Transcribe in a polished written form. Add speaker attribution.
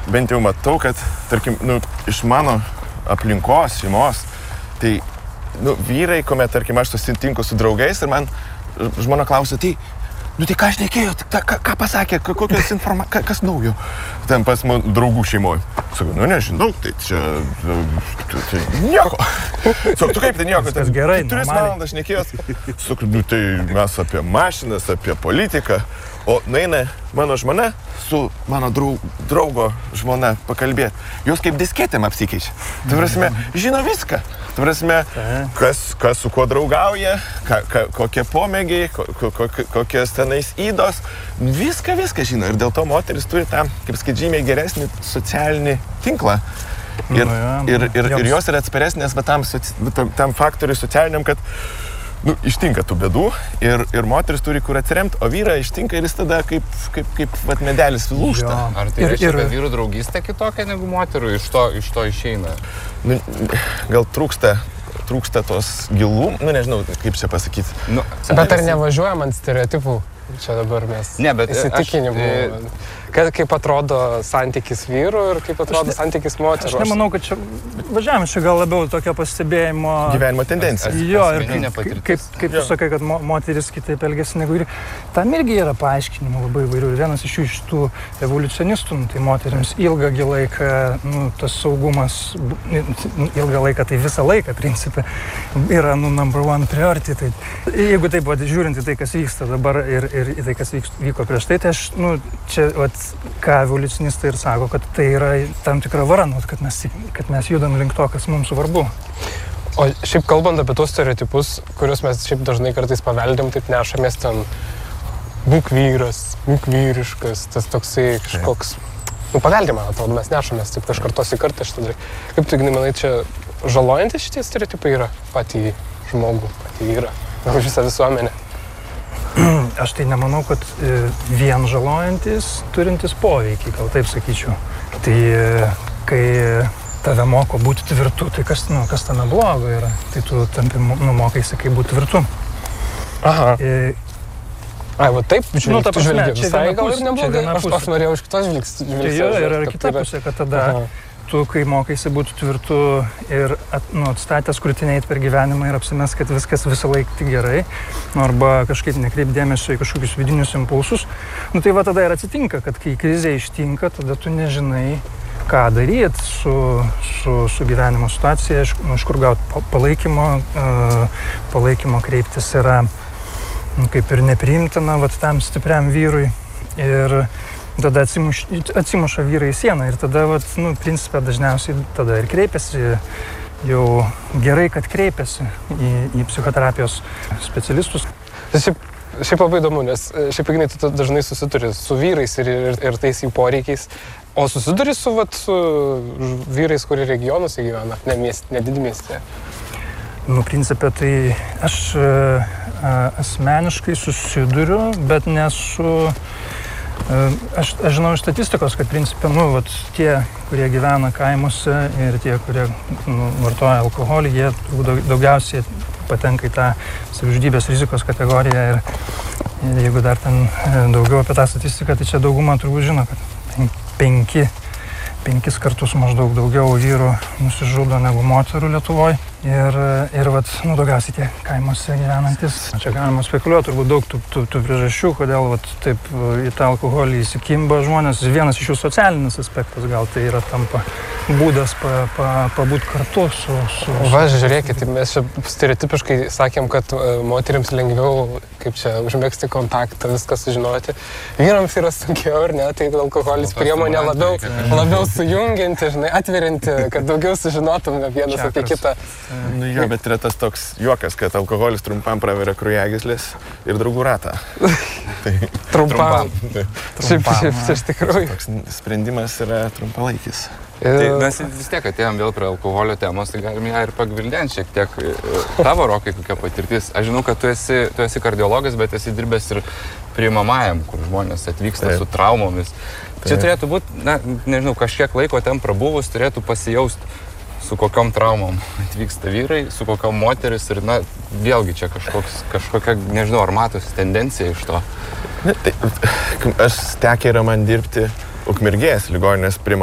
Speaker 1: bent jau matau, kad, tarkim, iš mano aplinkos, šeimos, tai, vyrai, kuomet, tarkim, aš susitinku su draugais ir man žmona klausia, tai ką šnekėjo, ką pasakė, kokios informacijos, kas naujo ten pas mūsų draugų šeimoje. Sakau, nežinau, tai čia nieko. Sakau, tu kaip tai nieko,
Speaker 2: tai gerai,
Speaker 1: 3 valandas šnekėjos. Sakau, tai mes apie mašinas, apie politiką. O nueina mano žmona su mano draugo žmona pakalbėti. Jos kaip disketėm apsikeičia. Tai prasme, žino viską. Tai prasme, kas su kuo draugauja, kokie pomėgiai, kokios tenais įdos. Viską žino. Ir dėl to moteris turi tą, kaip sakyt, žymiai geresnį socialinį tinklą. Ir jos yra atsparesnės tam faktoriui socialiniam, kad ištinka tų bėdų ir moteris turi kur atsiremti, o vyrą ištinka ir jis tada kaip medelis lūžta.
Speaker 3: Ar tai reiškia, kad vyrų draugystė kitokia negu moterų iš to išeina?
Speaker 1: Gal trūksta tos gilų, nežinau, kaip čia pasakyti.
Speaker 4: Bet ar nevažiuojam ant stereotipų? Čia dabar mes įsitikinimų. Kaip atrodo santykis vyrų ir kaip atrodo santykis moterų.
Speaker 2: Aš nemanau, kad čia važiavimas čia gal labiau tokio pastebėjimo.
Speaker 1: Gyvenimo tendencija.
Speaker 2: Jo, ir kaip tu sakai, kad moteris kitaip elgiasi negu vyrai. Tam irgi yra paaiškinimų labai įvairių. Vienas iš jų iš tų evoliucionistų, tai moterims ilgą laiką, tas saugumas, ilgą laiką, tai visą laiką, principė, yra, number one priority. Tai, jeigu taip pat žiūrint į tai, kas vyksta dabar ir į tai, kas vyko prieš tai, aš, čia, ką evoliucionistai ir sako, kad tai yra tam tikra vara, kad mes judam link to, kas mums svarbu.
Speaker 4: O šiaip kalbant apie tos stereotipus, kuriuos mes šiaip dažnai kartais paveldėm, taip nešamės ten būk vyras, būk vyriškas, tas toksai kažkoks, paveldėm, atrodo, mes nešamės taip kažkartos į kartą šitą dalyką. Kaip tu, Ignai, manai, čia žalojantis šitie stereotipai yra patį žmogų, patį vyrą, už visą visuomenę?
Speaker 2: Aš tai nemanau, kad vien žalojantis, turintis poveikį, gal taip sakyčiau. Tai kai tave moko būti tvirtu, tai kas tame blogo yra? Tai tu mokaisi, kaip būti tvirtu.
Speaker 4: Aha. Va taip, tu žvelgi visai gal ir neblogai. Aš norėjau iš kitos žvilgsnės.
Speaker 2: Tai yra kita pusė, kad tada tu, kai mokaisi būti tvirtu ir atstatęs krūtinę eit per gyvenimą ir apsimes, kad viskas visą laiką tik gerai, arba kažkaip nekreip dėmesio į kažkokius vidinius impulsus, tai va tada ir atsitinka, kad kai krizė ištinka, tada tu nežinai, ką daryti su gyvenimo situacija, iš kur gauti palaikymo kreiptis yra kaip ir nepriimtina tam stipriam vyrui. Ir tada atsimuša vyrai į sieną ir tada, principė, dažniausiai tada ir kreipiasi, jau gerai, kad kreipiasi į psichoterapijos specialistus.
Speaker 4: Šiaip labai įdomu, nes šiaip, Ignai, tu dažnai susiduri su vyrais ir tais jų poreikiais, o susiduri su vyrais, kurie regionuose gyvena, ne didmiestyje.
Speaker 2: Principė, tai aš asmeniškai susiduriu, bet nesu... Aš žinau iš statistikos, kad principė, tie, kurie gyvena kaimuose ir tie, kurie vartoja alkoholį, jie daugiausiai patenka į tą savižudybės rizikos kategoriją ir jeigu dar ten daugiau apie tą statistiką, tai čia dauguma turbūt žino, kad 5 kartus maždaug daugiau vyrų nusižudo negu moterų Lietuvoje. Ir daugiausiai tie kaimuose gyvenantis. Čia galima spekuliuoti, turbūt daug tų priežasčių, kodėl taip į tą alkoholį įsikimba žmonės. Vienas iš jų socialinis aspektas, gal tai yra tampa būdas pabūti kartu su...
Speaker 4: Žiūrėkit, mes čia stereotipiškai sakėm, kad moterims lengviau, kaip čia, užmegzti kontaktą, viską sužinoti. Vyrams yra sunkiau, ar ne? Tai alkoholis priemonė labiau sujungianti, atverianti, kad daugiau sužinotume vienas apie kitą.
Speaker 1: Bet yra tas toks juokas, kad alkoholis trumpam praveria kraujagyslės ir draugų ratą.
Speaker 4: Trumpam. Šiaip, iš tikrųjų.
Speaker 1: Toks sprendimas yra trumpalaikis.
Speaker 3: Tai mes vis tiek atėjom vėl prie alkoholio temos, tai galim ją ir pagvildenti šiek tiek. Tavo, Rokai, kokia patirtis? Aš žinau, kad tu esi kardiologas, bet esi dirbęs ir priimamajam, kur žmonės atvyksta su traumomis. Čia turėtų būti, nežinau, kažkiek laiko ten prabuvus, turėtų pasijausti, su kokiom traumom atvyksta vyrai, su kokiom moteris ir, vėlgi čia kažkokia, nežinau, ar matosi tendencija iš to.
Speaker 1: Aš tekę yra man dirbti Ukmergės ligoninės